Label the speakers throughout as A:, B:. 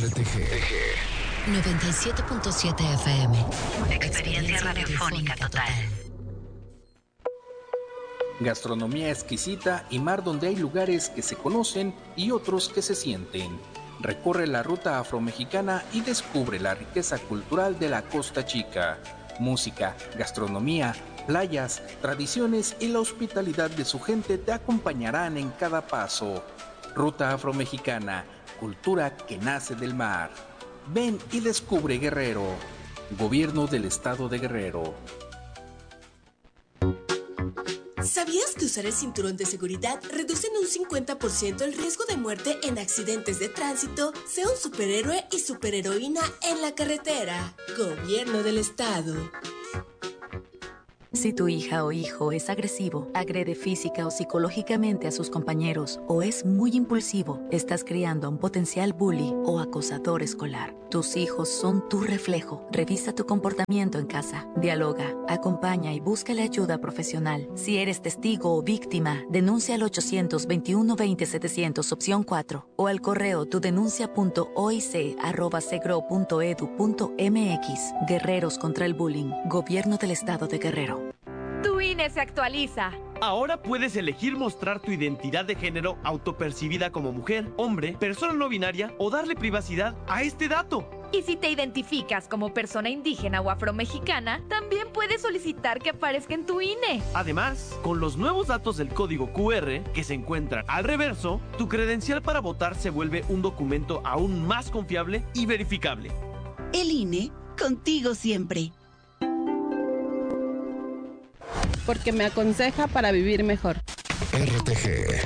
A: RTG 97.7 FM.
B: Experiencia radiofónica total.
C: Gastronomía exquisita y mar donde hay lugares que se conocen y otros que se sienten. Recorre la ruta afromexicana y descubre la riqueza cultural de la Costa Chica. Música, gastronomía, playas, tradiciones y la hospitalidad de su gente te acompañarán en cada paso. Ruta afromexicana, cultura que nace del mar. Ven y descubre Guerrero. Gobierno del Estado de Guerrero.
D: ¿Sabías que usar el cinturón de seguridad reduce en un 50% el riesgo de muerte en accidentes de tránsito? Sea un superhéroe y superheroína en la carretera. Gobierno del Estado.
E: Si tu hija o hijo es agresivo, agrede física o psicológicamente a sus compañeros o es muy impulsivo, estás criando a un potencial bully o acosador escolar. Tus hijos son tu reflejo. Revisa tu comportamiento en casa. Dialoga, acompaña y busca la ayuda profesional. Si eres testigo o víctima, denuncia al 800-21-20-700 opción 4 o al correo tudenuncia.oic@segro.edu.mx. Guerreros contra el bullying. Gobierno del Estado de Guerrero.
F: Tu INE se actualiza.
G: Ahora puedes elegir mostrar tu identidad de género autopercibida como mujer, hombre, persona no binaria o darle privacidad a este dato.
F: Y si te identificas como persona indígena o afromexicana, también puedes solicitar que aparezca en tu INE.
G: Además, con los nuevos datos del código QR que se encuentran al reverso, tu credencial para votar se vuelve un documento aún más confiable y verificable.
H: El INE, contigo siempre.
I: Porque me aconseja para vivir mejor.
A: RTG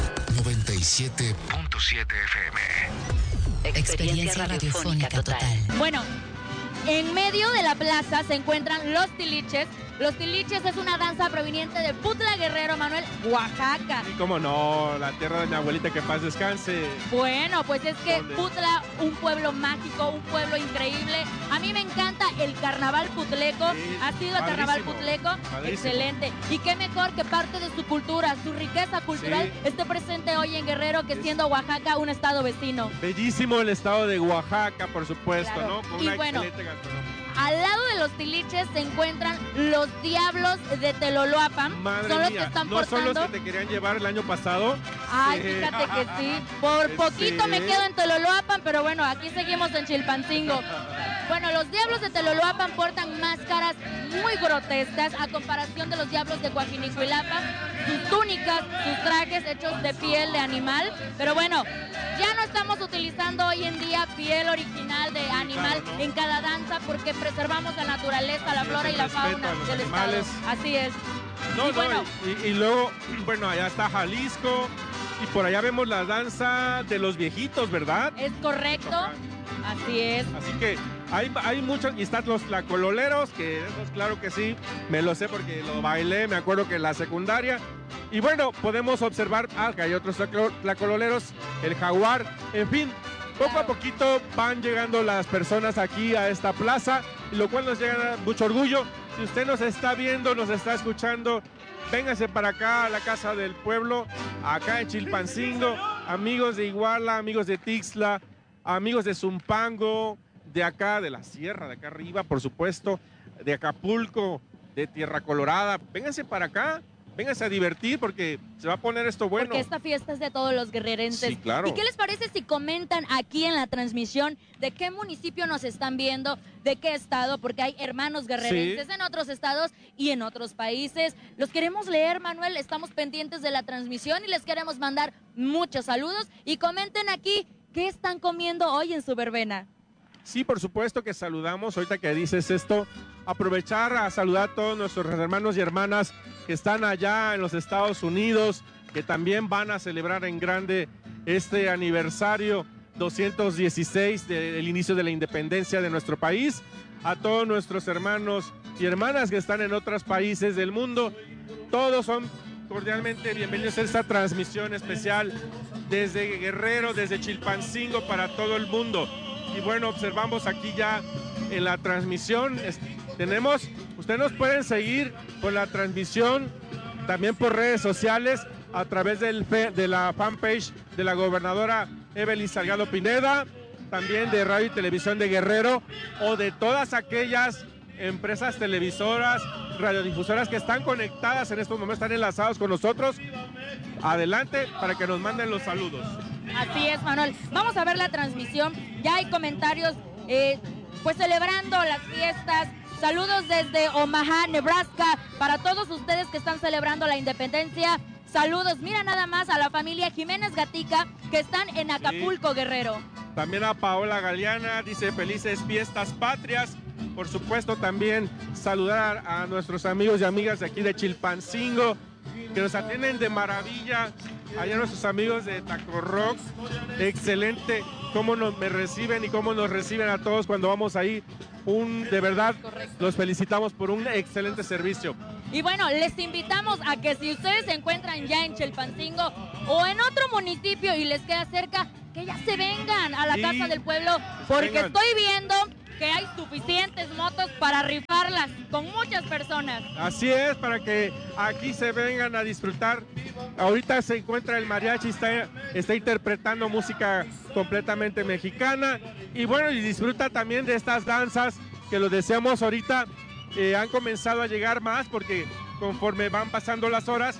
A: 97.7 FM.
B: Experiencia radiofónica total.
J: Bueno, en medio de la plaza se encuentran los tiliches. Los tiliches es una danza proveniente de Putla Guerrero, Manuel, Oaxaca.
K: Y cómo no, la tierra de mi abuelita, que paz descanse.
J: Bueno, pues es que Putla, un pueblo mágico, un pueblo increíble. A mí me encanta el carnaval putleco.
K: Sí,
J: ¿Ha sido el carnaval putleco?
K: Padrísimo.
J: Excelente. Y qué mejor que parte de su cultura, su riqueza cultural, esté presente hoy en Guerrero, que siendo Oaxaca un estado vecino.
K: Bellísimo el estado de Oaxaca, por supuesto,
J: Claro.
K: ¿no? Con
J: Y
K: una
J: bueno,
K: excelente gastronomía.
J: al lado de los tiliches se encuentran los diablos de Teloloapan.
K: Madre
J: son los
K: mía,
J: que están
K: ¿no
J: portando.
K: son los que te querían llevar el año pasado?
J: Ay, fíjate que sí. Por poquito me quedo en Teloloapan, pero bueno, aquí seguimos en Chilpancingo. Bueno, los diablos de Teloloapan portan máscaras muy grotescas a comparación de los diablos de Coajinicuilapa. Sus túnicas, sus trajes hechos de piel de animal. Pero bueno, ya no estamos utilizando hoy en día piel original de animal en cada danza porque preservamos la naturaleza, la flora y la fauna del estado. Así es.
K: Y luego, bueno, allá está Jalisco y por allá vemos la danza de los viejitos, ¿verdad?
J: Es correcto, así es.
K: Así que hay muchos, y están los tlacololeros, que esos claro que sí, me lo sé porque lo bailé, me acuerdo que en la secundaria. Y bueno, podemos observar que hay otros tlacololeros, el jaguar, en fin. Poco a poquito van llegando las personas aquí a esta plaza, lo cual nos llega mucho orgullo. Si usted nos está viendo, nos está escuchando, véngase para acá a la Casa del Pueblo, acá en Chilpancingo, amigos de Iguala, amigos de Tixla, amigos de Zumpango, de acá, de la sierra, de acá arriba, por supuesto, de Acapulco, de Tierra Colorada. Vénganse para acá. Vénganse a divertir porque se va a poner esto bueno.
J: Porque esta fiesta es de todos los guerrerenses.
K: Sí, claro.
J: ¿Y qué les parece si comentan aquí en la transmisión de qué municipio nos están viendo, de qué estado? Porque hay hermanos guerrerenses en otros estados y en otros países. Los queremos leer, Manuel. Estamos pendientes de la transmisión y les queremos mandar muchos saludos. Y comenten aquí qué están comiendo hoy en su verbena.
K: Sí, por supuesto que saludamos, ahorita que dices esto, aprovechar a saludar a todos nuestros hermanos y hermanas que están allá en los Estados Unidos, que también van a celebrar en grande este aniversario 216 del inicio de la independencia de nuestro país, a todos nuestros hermanos y hermanas que están en otros países del mundo, todos son cordialmente bienvenidos a esta transmisión especial desde Guerrero, desde Chilpancingo para todo el mundo. Y bueno, observamos aquí ya en la transmisión, ustedes nos pueden seguir con la transmisión también por redes sociales a través de la fanpage de la gobernadora Evelyn Salgado Pineda, también de Radio y Televisión de Guerrero o de todas aquellas empresas televisoras, radiodifusoras que están conectadas en estos momentos, están enlazados con nosotros. Adelante para que nos manden los saludos.
J: Así es, Manuel. Vamos a ver la transmisión. Ya hay comentarios, pues celebrando las fiestas. Saludos desde Omaha, Nebraska, para todos ustedes que están celebrando la independencia. Saludos, mira nada más a la familia Jiménez Gatica que están en Acapulco, sí. Guerrero.
K: También a Paola Galeana, dice felices fiestas patrias. Por supuesto también saludar a nuestros amigos y amigas de aquí de Chilpancingo, que nos atienden de maravilla. Allá nuestros amigos de Taco Rock, excelente cómo me reciben y cómo nos reciben a todos cuando vamos ahí. De verdad, los felicitamos por un excelente servicio.
J: Y bueno, les invitamos a que si ustedes se encuentran ya en Chilpancingo o en otro municipio y les queda cerca, que ya se vengan a la Casa del Pueblo, porque estoy viendo que hay suficientes motos para rifarlas con muchas personas.
K: Así es, para que aquí se vengan a disfrutar. Ahorita se encuentra el mariachi, está interpretando música completamente mexicana y bueno, y disfruta también de estas danzas que lo deseamos ahorita. Han comenzado a llegar más porque conforme van pasando las horas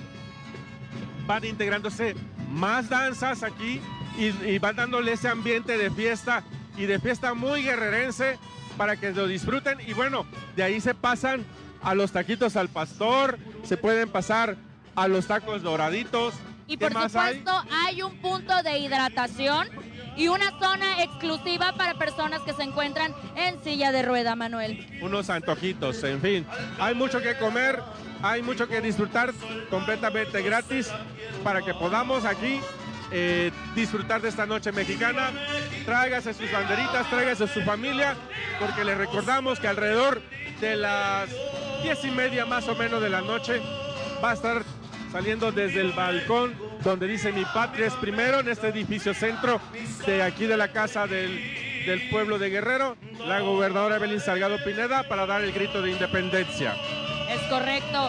K: van integrándose más danzas aquí y van dándole ese ambiente de fiesta y de fiesta muy guerrerense para que lo disfruten. Y bueno, de ahí se pasan a los taquitos al pastor, se pueden pasar a los tacos doraditos.
J: Y por supuesto hay un punto de hidratación y una zona exclusiva para personas que se encuentran en silla de rueda, Manuel.
K: Unos antojitos, en fin. Hay mucho que comer, hay mucho que disfrutar completamente gratis para que podamos aquí disfrutar de esta noche mexicana. Tráigase sus banderitas, tráigase su familia, porque les recordamos que alrededor de las 10:30 más o menos de la noche va a estar saliendo desde el balcón donde dice Mi Patria es Primero, en este edificio centro de aquí de la Casa del Pueblo de Guerrero, la gobernadora Evelyn Salgado Pineda, para dar el grito de independencia.
J: Es correcto.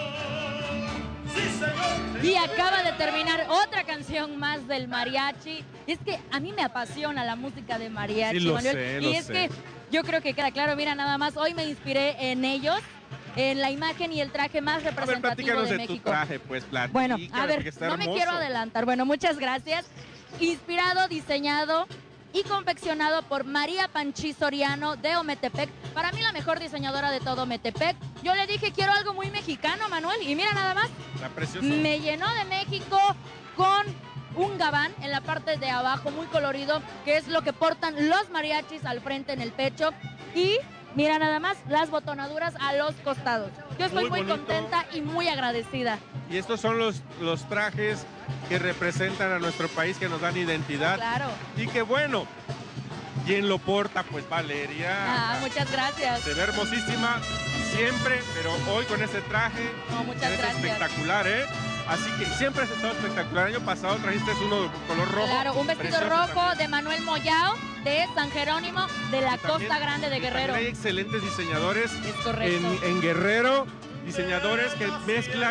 J: Y acaba de terminar otra canción más del mariachi. Y es que a mí me apasiona la música de mariachi,
K: sí,
J: Manuel. Y es que yo creo que queda claro, mira nada más, hoy me inspiré en ellos, en la imagen y el traje más representativo de México.
K: Tu traje, pues,
J: bueno, a ver, no me quiero adelantar. Bueno, muchas gracias. Inspirado, diseñado y confeccionado por María Panchí Soriano de Ometepec. Para mí la mejor diseñadora de todo Ometepec. Yo le dije, quiero algo muy mexicano, Manuel, y mira nada más. Me llenó de México con un gabán en la parte de abajo, muy colorido, que es lo que portan los mariachis al frente en el pecho. Y mira nada más, las botonaduras a los costados. Yo estoy muy contenta y muy agradecida.
K: Y estos son los trajes que representan a nuestro país, que nos dan identidad.
J: Claro.
K: Y que bueno, quien lo porta, pues Valeria.
J: Muchas gracias.
K: Se ve hermosísima siempre, pero hoy con este traje
J: muchas gracias.
K: Espectacular, ¿eh? Así que siempre has estado espectacular. El año pasado trajiste uno de color rojo.
J: Claro, un vestido rojo también de Manuel Moyao, de San Jerónimo, de la Costa Grande de Guerrero.
K: Hay excelentes diseñadores
J: en
K: Guerrero, diseñadores que mezclan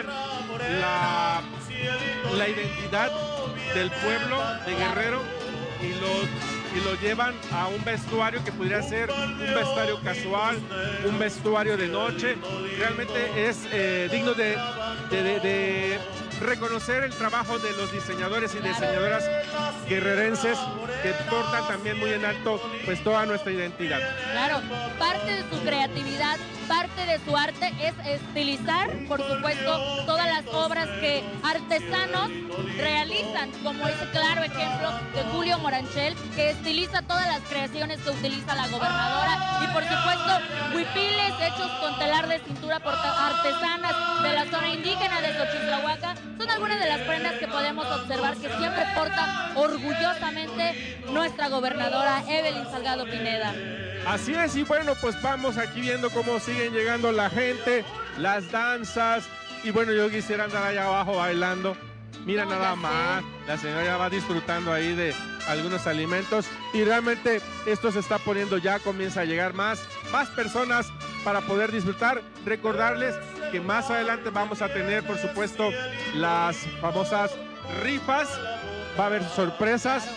K: la identidad del pueblo de Guerrero y lo llevan a un vestuario que podría ser un vestuario casual, un vestuario de noche. Realmente es digno de reconocer el trabajo de los diseñadores y diseñadoras guerrerenses que portan también muy en alto pues toda nuestra identidad.
J: Claro, parte de su creatividad, parte de su arte es estilizar, por supuesto, todas las obras que artesanos realizan, como ese claro ejemplo de Julio Moranchel, que estiliza todas las creaciones que utiliza la gobernadora, y por supuesto huipiles hechos con telar de cintura por artesanas de la zona indígena de Xochislahuaca. Son algunas de las prendas que podemos observar que siempre porta orgullosamente nuestra gobernadora Evelyn Salgado Pineda.
K: Así es, y bueno, pues vamos aquí viendo cómo siguen llegando la gente, las danzas, y bueno, yo quisiera andar allá abajo bailando. Mira, nada más, la señora ya va disfrutando ahí de algunos alimentos, y realmente esto se está poniendo ya, comienza a llegar más personas para poder disfrutar. Recordarles que más adelante vamos a tener, por supuesto, las famosas rifas, va a haber sorpresas.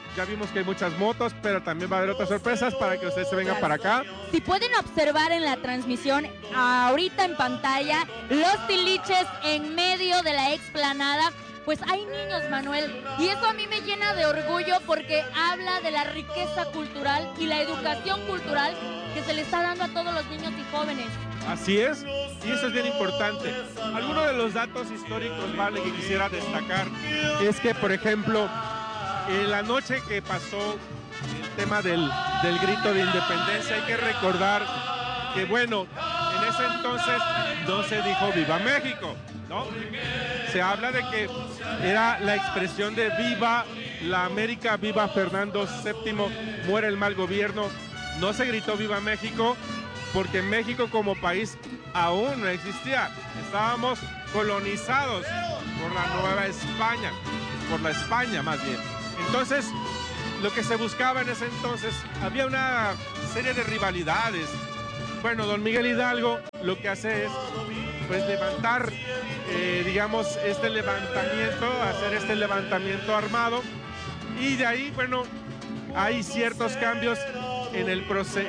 K: ya vimos que hay muchas motos, pero también va a haber otras sorpresas para que ustedes se vengan para acá.
J: Si pueden observar en la transmisión, ahorita en pantalla, los tiliches en medio de la explanada, pues hay niños, Manuel, y eso a mí me llena de orgullo porque habla de la riqueza cultural y la educación cultural que se le está dando a todos los niños y jóvenes.
K: Así es, y eso es bien importante. Algunos de los datos históricos, vale, que quisiera destacar es que, por ejemplo, en la noche que pasó el tema del grito de independencia, hay que recordar que, bueno, en ese entonces no se dijo ¡Viva México!, ¿no? Se habla de que era la expresión de ¡Viva la América!, ¡Viva Fernando VII!, ¡Muera el mal gobierno! No se gritó ¡Viva México!, porque México como país aún no existía. Estábamos colonizados por la Nueva España, por la España más bien. Entonces, lo que se buscaba en ese entonces, había una serie de rivalidades. Bueno, don Miguel Hidalgo lo que hace es, pues, levantar, digamos, este levantamiento, hacer este levantamiento armado, y de ahí, bueno, hay ciertos cambios en el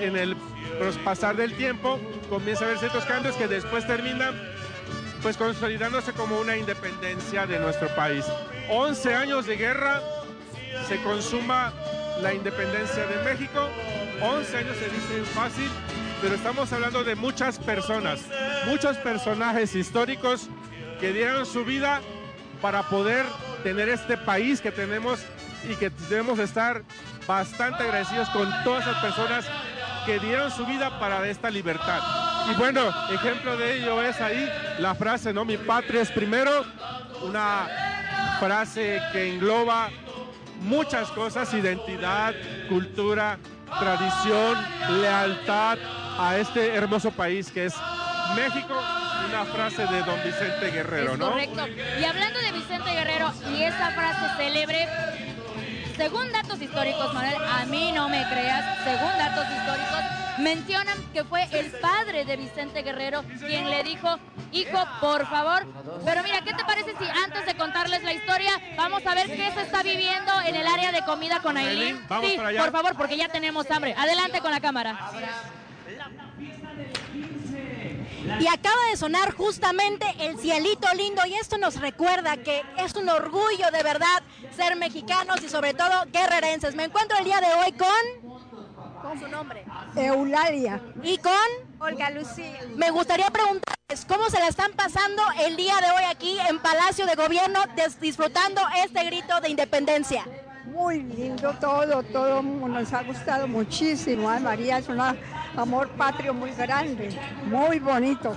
K: pasar del tiempo, comienza a haber ciertos cambios que después terminan, pues, consolidándose como una independencia de nuestro país. 11 años de guerra, se consuma la independencia de México. 11 años se dice fácil, pero estamos hablando de muchas personas, muchos personajes históricos que dieron su vida para poder tener este país que tenemos, y que debemos estar bastante agradecidos con todas esas personas que dieron su vida para esta libertad. Y bueno, ejemplo de ello es ahí la frase, ¿no? Mi patria es primero, una frase que engloba muchas cosas: identidad, cultura, tradición, lealtad a este hermoso país que es México. Una frase de don Vicente Guerrero, ¿no?
J: Correcto. Y hablando de Vicente Guerrero y esa frase célebre, según datos históricos, Manuel, a mí no me creas, según datos históricos, mencionan que fue el padre de Vicente Guerrero quien le dijo: hijo, por favor. Pero mira, ¿qué te parece si antes de contarles la historia, vamos a ver qué se está viviendo en el área de comida con Ailín?
K: Sí, para allá,
J: por favor, porque ya tenemos hambre. Adelante con la cámara.
L: Y acaba de sonar justamente el cielito lindo, y esto nos recuerda que es un orgullo de verdad ser mexicanos y sobre todo guerrerenses. Me encuentro el día de hoy con su nombre.
M: Eulalia.
L: Y con
M: Olga Lucía.
L: Me gustaría preguntarles cómo se la están pasando el día de hoy aquí en Palacio de Gobierno, disfrutando este grito de independencia.
M: Muy lindo todo nos ha gustado muchísimo. Ay, María, es un amor patrio muy grande, muy bonito.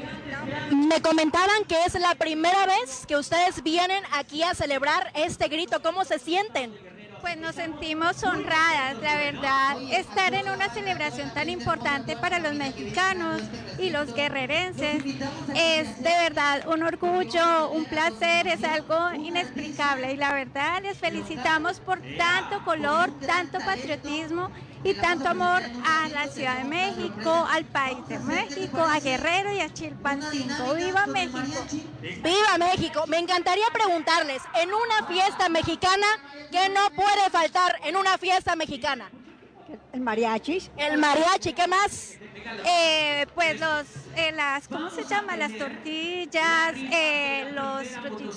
L: Me comentaban que es la primera vez que ustedes vienen aquí a celebrar este grito. ¿Cómo se sienten?
N: Pues nos sentimos honradas, la verdad, estar en una celebración tan importante para los mexicanos y los guerrerenses es de verdad un orgullo, un placer, es algo inexplicable, y la verdad les felicitamos por tanto color, tanto patriotismo y tanto amor a la Ciudad de México, al país de México, a Guerrero y a Chilpancingo. ¡Viva México!
L: ¡Viva México! Me encantaría preguntarles, en una fiesta mexicana, ¿qué no puede faltar en una fiesta mexicana?
M: El mariachi.
L: El mariachi, ¿qué más?
N: Pues ¿cómo se llama? Las tortillas, los rollitos,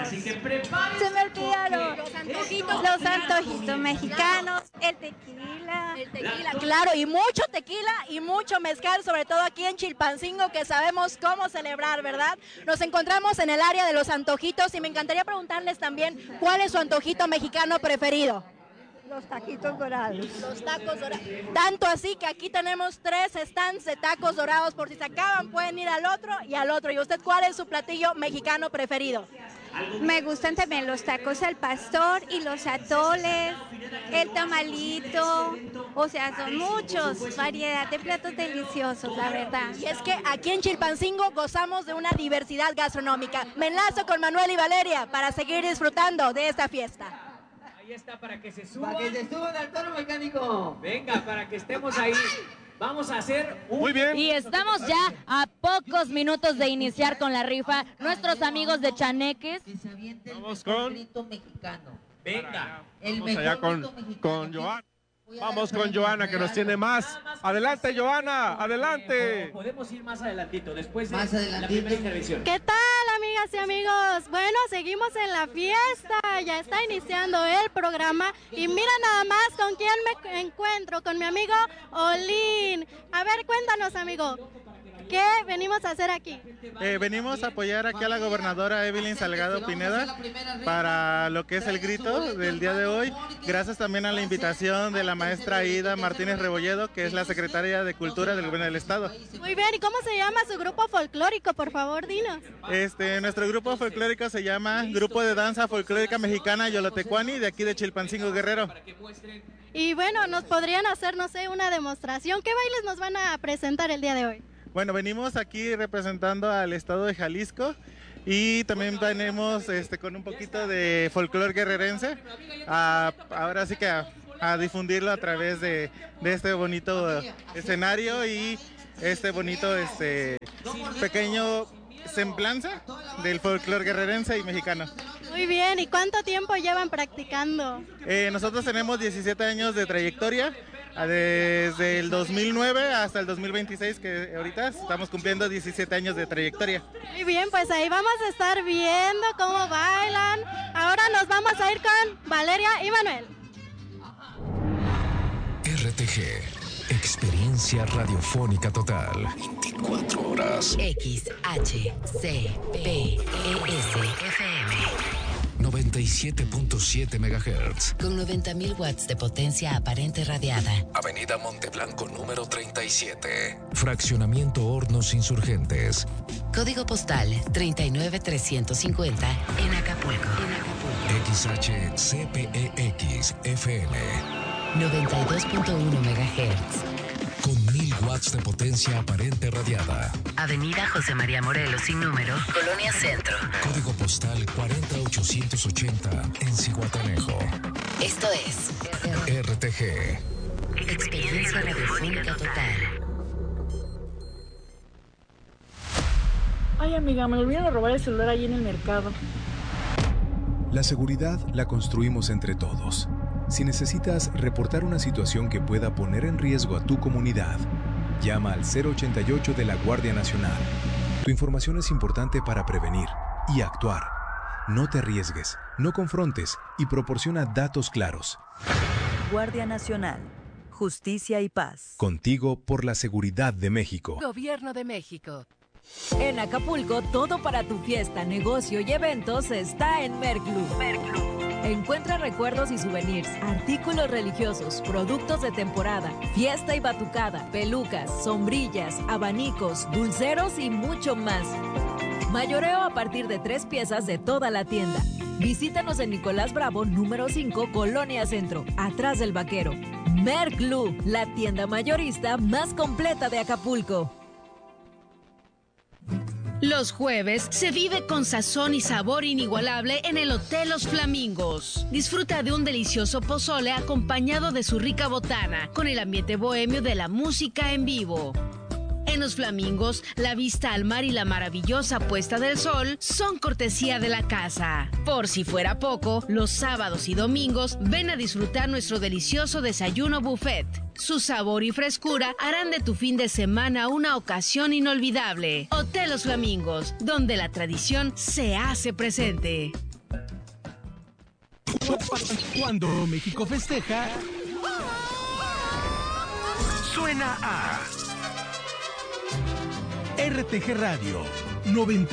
N: se me olvidaron. Los antojitos mexicanos, el tequila.
L: El tequila, claro, y mucho tequila y mucho mezcal, sobre todo aquí en Chilpancingo, que sabemos cómo celebrar, ¿verdad? Nos encontramos en el área de los antojitos y me encantaría preguntarles también, ¿cuál es su antojito mexicano preferido?
M: Los taquitos dorados.
L: Los tacos dorados. Tanto así que aquí tenemos 3 stands de tacos dorados. Por si se acaban, pueden ir al otro y al otro. ¿Y usted cuál es su platillo mexicano preferido?
N: Me gustan también los tacos al pastor y los atoles, el tamalito. O sea, son muchos, variedad de platos deliciosos, la verdad.
L: Y es que aquí en Chilpancingo gozamos de una diversidad gastronómica. Me enlazo con Manuel y Valeria para seguir disfrutando de esta fiesta.
O: Ahí está, para que se suban. Para que se suban al toro mecánico. Venga, para que estemos ahí. Vamos a hacer un...
K: Muy bien.
J: Y estamos ya a pocos minutos de iniciar con la rifa. Nuestros amigos de Chaneques.
K: Vamos con...
O: grito mexicano. Venga.
K: Vamos allá con Joana. Vamos con Joana, que nos tiene más. Adelante, Joana, adelante.
O: Podemos ir más adelantito, después de la primera intervención.
P: ¿Qué tal, amigas y amigos? Bueno, seguimos en la fiesta, ya está iniciando el programa y mira nada más con quién me encuentro, con mi amigo Olin. A ver, cuéntanos, amigo, ¿qué venimos a hacer aquí?
Q: Venimos a apoyar aquí a la gobernadora Evelyn Salgado Pineda para lo que es el grito del día de hoy. Gracias también a la invitación de la maestra Aida Martínez Rebolledo, que es la secretaria de Cultura del Gobierno del Estado.
P: Muy bien, ¿y cómo se llama su grupo folclórico? Por favor, dinos.
Q: Nuestro grupo folclórico se llama Grupo de Danza Folclórica Mexicana Yolotecuani, de aquí de Chilpancingo, Guerrero.
P: Y bueno, ¿nos podrían hacer, no sé, una demostración? ¿Qué bailes nos van a presentar el día de hoy?
Q: Bueno, venimos aquí representando al estado de Jalisco y también venimos con un poquito de folclore guerrerense, ahora sí que a difundirlo a través de este bonito escenario y este bonito pequeño semblanza del folclore guerrerense y mexicano.
P: Muy bien, ¿y cuánto tiempo llevan practicando?
Q: Nosotros tenemos 17 años de trayectoria. Desde el 2009 hasta el 2026, que ahorita estamos cumpliendo 17 años de trayectoria.
P: Muy bien, pues ahí vamos a estar viendo cómo bailan. Ahora nos vamos a ir con Valeria y Manuel.
A: RTG, experiencia radiofónica total. 24 horas.
B: XHCPES-FM.
A: 97.7 MHz.
B: Con 90.000 watts de potencia aparente radiada.
A: Avenida Monteblanco número 37. Fraccionamiento Hornos Insurgentes.
B: Código postal 39350 en Acapulco.
A: XHCPEX FM.
B: 92.1 MHz.
A: Con 1000 watts de potencia aparente radiada.
B: Avenida José María Morelos sin número, Colonia Centro.
A: Código postal 40880 en Zihuatanejo.
B: Esto es
A: RTG.
B: Experiencia radiofónica total.
R: Ay, amiga, me olvidaron de robar el celular ahí en el mercado.
S: La seguridad la construimos entre todos. Si necesitas reportar una situación que pueda poner en riesgo a tu comunidad, llama al 088 de la Guardia Nacional. Tu información es importante para prevenir y actuar. No te arriesgues, no confrontes y proporciona datos claros.
T: Guardia Nacional. Justicia y paz.
S: Contigo por la seguridad de México.
B: Gobierno de México.
U: En Acapulco, todo para tu fiesta, negocio y eventos está en Merclub. Encuentra recuerdos y souvenirs, artículos religiosos, productos de temporada, fiesta y batucada, pelucas, sombrillas, abanicos, dulceros y mucho más. Mayoreo a partir de 3 piezas de toda la tienda. Visítanos en Nicolás Bravo, número 5, Colonia Centro, atrás del Vaquero. Merclub, la tienda mayorista más completa de Acapulco.
V: Los jueves se vive con sazón y sabor inigualable en el Hotel Los Flamingos. Disfruta de un delicioso pozole acompañado de su rica botana, con el ambiente bohemio de la música en vivo. En Los Flamingos, la vista al mar y la maravillosa puesta del sol son cortesía de la casa. Por si fuera poco, los sábados y domingos ven a disfrutar nuestro delicioso desayuno buffet. Su sabor y frescura harán de tu fin de semana una ocasión inolvidable. Hotel Los Flamingos, donde la tradición se hace presente.
W: Cuando México festeja, suena a RTG Radio 90.